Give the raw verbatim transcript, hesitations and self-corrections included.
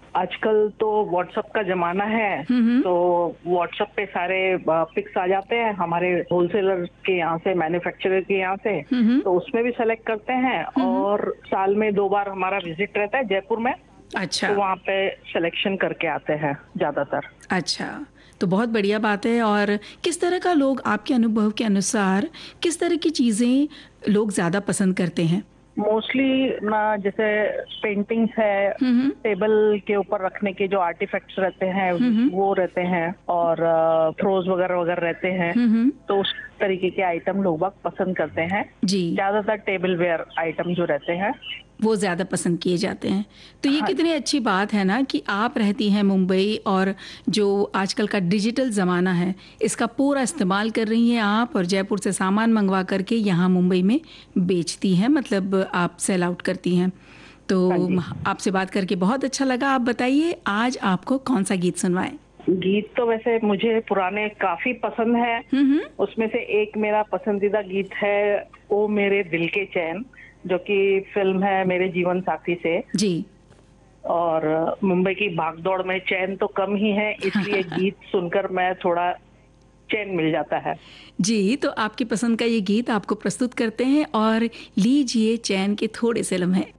आजकल तो व्हाट्सएप का जमाना है, हुँ, हुँ। तो व्हाट्सएप पे सारे पिक्स आ जाते हैं हमारे होलसेलर के यहाँ से, मैन्युफैक्चरर के यहाँ से, हुँ, हुँ। तो उसमें भी सेलेक्ट करते हैं। हुँ, हुँ। और साल में दो बार हमारा विजिट रहता है जयपुर में, अच्छा, तो वहाँ पे सिलेक्शन करके आते हैं ज्यादातर। अच्छा। तो बहुत बढ़िया बात है। और किस तरह का लोग आपके अनुभव के अनुसार किस तरह की चीज़ें लोग ज़्यादा पसंद करते हैं? मोस्टली ना, जैसे पेंटिंग्स है, हुँ, हुँ। टेबल के ऊपर रखने के जो आर्टिफैक्ट्स रहते हैं हुँ, हुँ। वो रहते हैं, और थ्रोज वगैरह वगैरह रहते हैं, हुँ, हुँ। तो उस तरीके के आइटम लोग बाग पसंद करते हैं। जी। ज्यादातर टेबल वेयर आइटम जो रहते हैं। वो ज़्यादा पसंद किए जाते हैं। तो ये हाँ कितनी अच्छी बात है ना कि आप रहती हैं मुंबई और जो आजकल का डिजिटल ज़माना है, इसका पूरा इस्तेमाल कर रही हैं आप और जयपुर से सामान मंगवा कर के यहाँ मुंबई में बेचती हैं, मतलब आप सेल आउट करती हैं। हाँ तो जी। म आपसे बात करके बहुत अच्छा लगा। आप बताइए आज आपको कौन-सा गीत सुनवाएँ? गीत तो वैसे मुझे पुराने काफी पसंद है। हुँ, हुँ। उसमें से एक मेरा पसंदीदा गीत है ओ मेरे दिल के चैन, जो कि फिल्म है मेरे जीवन साथी से। जी। और मुंबई की भागदौड़ में चैन तो कम ही है, इसलिए गीत सुनकर मैं थोड़ा चैन मिल जाता है। जी, तो आपकी पसंद का ये गीत आपको प्रस्तुत करते हैं और लीजिए चैन के थोड़े से लम्हे।